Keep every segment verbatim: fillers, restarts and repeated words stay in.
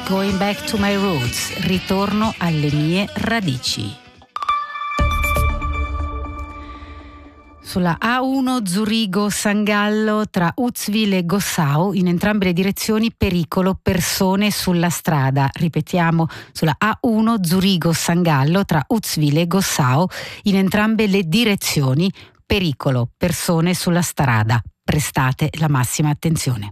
Going back to my roots, ritorno alle mie radici. Sulla A uno Zurigo-San Gallo tra Uzwil e Gossau, in entrambe le direzioni pericolo, persone sulla strada. Ripetiamo, sulla A uno Zurigo-San Gallo tra Uzwil e Gossau, in entrambe le direzioni pericolo, persone sulla strada. Prestate la massima attenzione.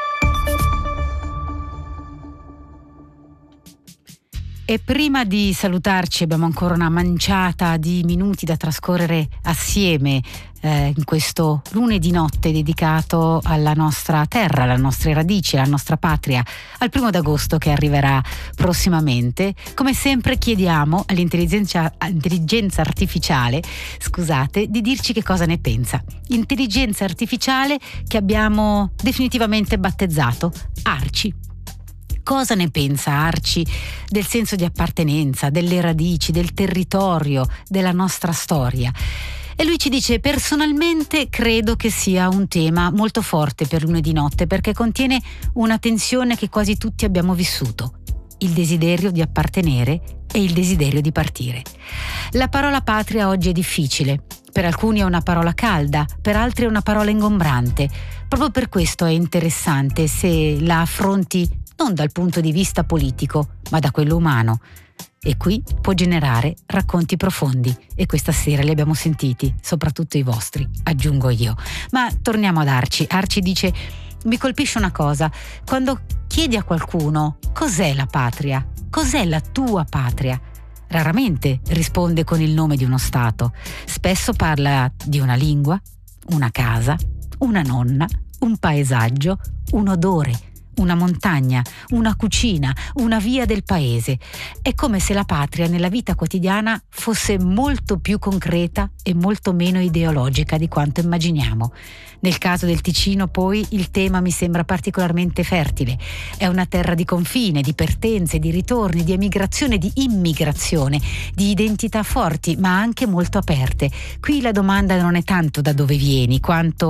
E prima di salutarci abbiamo ancora una manciata di minuti da trascorrere assieme eh, in questo lunedì notte dedicato alla nostra terra, alle nostre radici, alla nostra patria, al primo d'agosto che arriverà prossimamente. Come sempre chiediamo all'intelligenza, all'intelligenza artificiale, scusate, di dirci che cosa ne pensa. Intelligenza artificiale che abbiamo definitivamente battezzato Arci. Cosa ne pensa Arci del senso di appartenenza, delle radici, del territorio, della nostra storia? E lui ci dice: personalmente credo che sia un tema molto forte per lunedì notte, perché contiene una tensione che quasi tutti abbiamo vissuto: il desiderio di appartenere e il desiderio di partire. La parola patria oggi è difficile. Per alcuni è una parola calda, per altri è una parola ingombrante. Proprio per questo è interessante se la affronti non dal punto di vista politico, ma da quello umano. E qui può generare racconti profondi, e questa sera li abbiamo sentiti, soprattutto i vostri, aggiungo io. Ma torniamo ad Arci. Arci dice: mi colpisce una cosa, quando chiedi a qualcuno cos'è la patria, cos'è la tua patria, raramente risponde con il nome di uno stato. Spesso parla di una lingua, una casa, una nonna, un paesaggio, un odore, una montagna, una cucina, una via del paese. È come se la patria nella vita quotidiana fosse molto più concreta e molto meno ideologica di quanto immaginiamo. Nel caso del Ticino, poi, il tema mi sembra particolarmente fertile. È una terra di confine, di pertenze, di ritorni, di emigrazione, di immigrazione, di identità forti, ma anche molto aperte. Qui la domanda non è tanto da dove vieni, quanto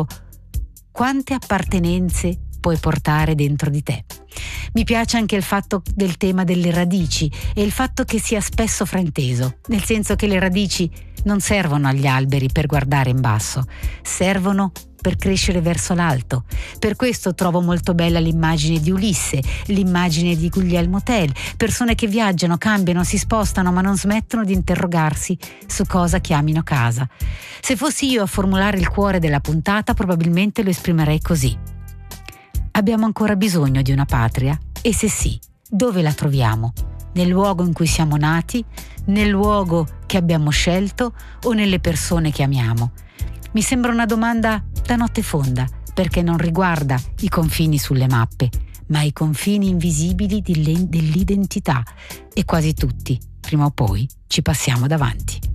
quante appartenenze puoi portare dentro di te. Mi piace anche il fatto del tema delle radici e il fatto che sia spesso frainteso, nel senso che le radici non servono agli alberi per guardare in basso, servono per crescere verso l'alto. Per questo trovo molto bella l'immagine di Ulisse, l'immagine di Guglielmo Tell, persone che viaggiano, cambiano, si spostano, ma non smettono di interrogarsi su cosa chiamino casa. Se fossi io a formulare il cuore della puntata, probabilmente lo esprimerei così: abbiamo ancora bisogno di una patria? E se sì, dove la troviamo? Nel luogo in cui siamo nati? Nel luogo che abbiamo scelto? O nelle persone che amiamo? Mi sembra una domanda da notte fonda, perché non riguarda i confini sulle mappe, ma i confini invisibili dell'identità. E quasi tutti, prima o poi, ci passiamo davanti.